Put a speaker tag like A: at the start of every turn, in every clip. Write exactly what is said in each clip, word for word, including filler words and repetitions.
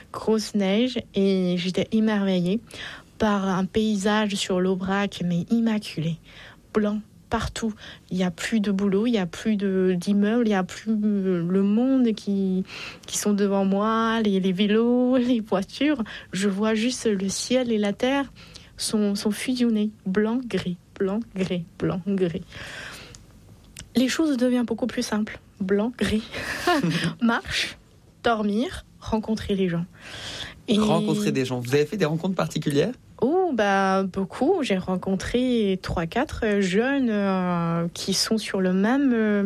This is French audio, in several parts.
A: grosse neige, et j'étais émerveillée par un paysage sur l'Aubrac, mais immaculé, blanc partout. Il n'y a plus de boulot, il n'y a plus de, d'immeubles, il n'y a plus le monde qui, qui sont devant moi, les, les vélos, les voitures. Je vois juste le ciel et la terre sont, sont fusionnés, blanc, gris, blanc, gris, blanc, gris. Les choses deviennent beaucoup plus simples, blanc, gris. Marche, dormir, rencontrer les gens.
B: Et... Rencontrer des gens. Vous avez fait des rencontres particulières ?
A: Oh, bah, beaucoup. J'ai rencontré trois, quatre jeunes euh, qui sont sur le même euh,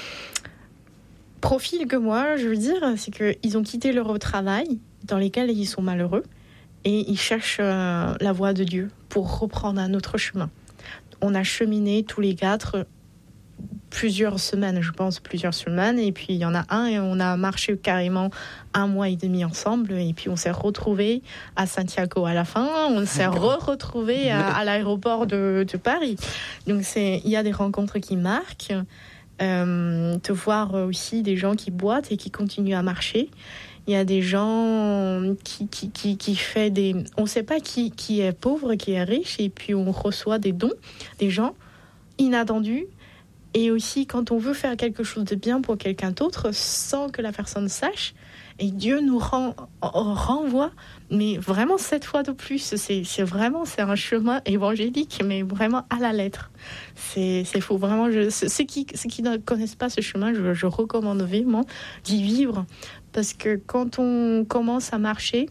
A: profil que moi, je veux dire. C'est qu'ils ont quitté leur travail, dans lesquels ils sont malheureux, et ils cherchent euh, la voie de Dieu pour reprendre un autre chemin. On a cheminé tous les quatre plusieurs semaines, je pense, plusieurs semaines. Et puis, il y en a un et on a marché carrément un mois et demi ensemble. Et puis, on s'est retrouvés à Santiago à la fin. On s'est re-retrouvés à, à l'aéroport de, de Paris. Donc, c'est, il y a des rencontres qui marquent. Euh, de voir aussi des gens qui boitent et qui continuent à marcher. Il y a des gens qui, qui, qui, qui fait des... On ne sait pas qui, qui est pauvre, qui est riche. Et puis, on reçoit des dons, des gens inattendus. Et aussi, quand on veut faire quelque chose de bien pour quelqu'un d'autre, sans que la personne sache, et Dieu nous rend, renvoie, mais vraiment sept fois de plus. C'est, c'est vraiment, c'est un chemin évangélique, mais vraiment à la lettre. C'est, c'est faux. Vraiment, je, ceux, qui, ceux qui ne connaissent pas ce chemin, je, je recommande vivement d'y vivre. Parce que quand on commence à marcher,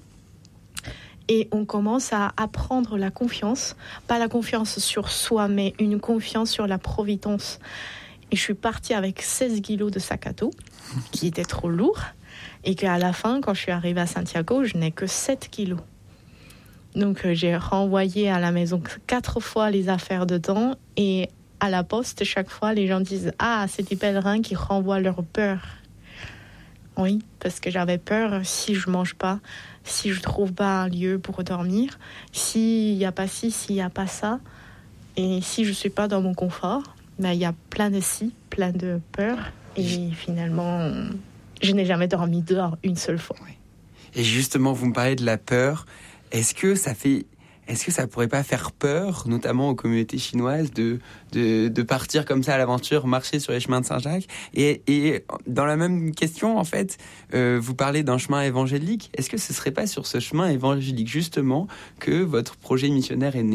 A: et on commence à apprendre la confiance, pas la confiance sur soi, mais une confiance sur la providence. Et je suis partie avec seize kilos de sac à dos, qui était trop lourd, et qu'à la fin, quand je suis arrivée à Santiago, je n'ai que sept kilos. Donc j'ai renvoyé à la maison quatre fois les affaires dedans, et à la poste, chaque fois, les gens disent « Ah, c'est des pèlerins qui renvoient leur peur ». Oui, parce que j'avais peur si je mange pas, si je trouve pas un lieu pour dormir, s'il n'y a pas ci, s'il n'y a pas ça, et si je suis pas dans mon confort, ben, il y a plein de si, plein de peurs, et finalement, je n'ai jamais dormi dehors une seule fois.
B: Et justement, vous me parlez de la peur. Est-ce que ça fait... Est-ce que ça pourrait pas faire peur, notamment aux communautés chinoises, de, de, de partir comme ça à l'aventure, marcher sur les chemins de Saint-Jacques ? Et, et dans la même question, en fait, euh, vous parlez d'un chemin évangélique. Est-ce que ce serait pas sur ce chemin évangélique, justement, que votre projet missionnaire est né ?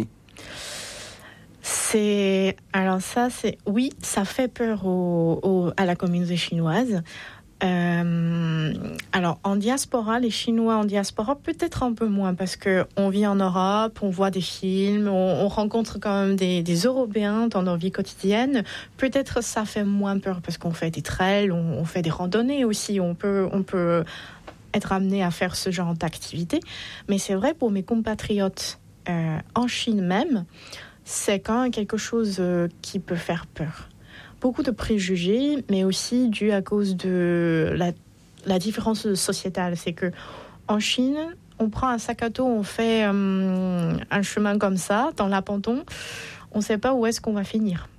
A: C'est... Alors ça, c'est... Oui, ça fait peur au, au, à la communauté chinoise. Euh, alors en diaspora, les Chinois en diaspora peut-être un peu moins parce que on vit en Europe, on voit des films, on, on rencontre quand même des, des Européens dans nos vies quotidiennes. Peut-être ça fait moins peur parce qu'on fait des trails, on, on fait des randonnées aussi, on peut, on peut être amené à faire ce genre d'activité. Mais c'est vrai pour mes compatriotes euh, en Chine même, c'est quand même quelque chose euh, qui peut faire peur. Beaucoup de préjugés, mais aussi dû à cause de la, la différence sociétale. C'est que en Chine, on prend un sac à dos, on fait euh, un chemin comme ça, dans l'Apenton, on ne sait pas où est-ce qu'on va finir.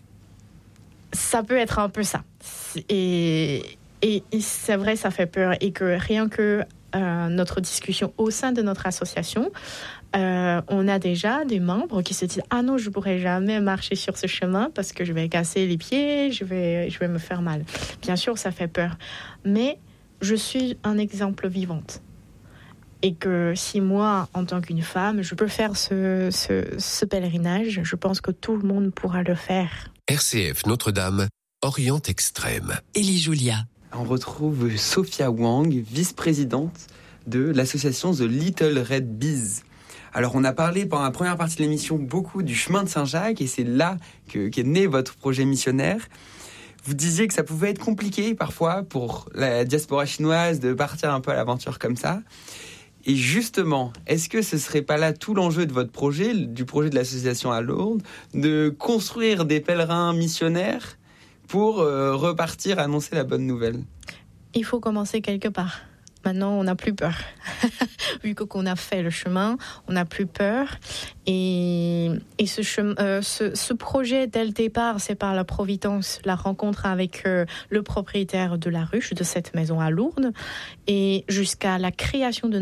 A: Ça peut être un peu ça. Et, et, et c'est vrai, ça fait peur. Et que rien que euh, notre discussion au sein de notre association, Euh, on a déjà des membres qui se disent « Ah non, je ne pourrai jamais marcher sur ce chemin parce que je vais casser les pieds, je vais, je vais me faire mal. » Bien sûr, ça fait peur. Mais je suis un exemple vivante. Et que si moi, en tant qu'une femme, je peux faire ce, ce, ce pèlerinage, je pense que tout le monde pourra le faire.
C: R C F Notre-Dame, Orient Extrême.
D: Élie Julia.
B: On retrouve Sophia Wang, vice-présidente de l'association The Little Red Bees. Alors, on a parlé pendant la première partie de l'émission beaucoup du chemin de Saint-Jacques et c'est là que, qu'est né votre projet missionnaire. Vous disiez que ça pouvait être compliqué parfois pour la diaspora chinoise de partir un peu à l'aventure comme ça. Et justement, est-ce que ce serait pas là tout l'enjeu de votre projet, du projet de l'association à Lourdes, de construire des pèlerins missionnaires pour euh, repartir annoncer la bonne nouvelle ?
A: Il faut commencer quelque part. Maintenant, on n'a plus peur. Vu qu'on a fait le chemin, on n'a plus peur. Et, et ce, chemin, euh, ce, ce projet, dès le départ, c'est par la Providence, la rencontre avec euh, le propriétaire de la ruche, de cette maison à Lourdes, et jusqu'à la création de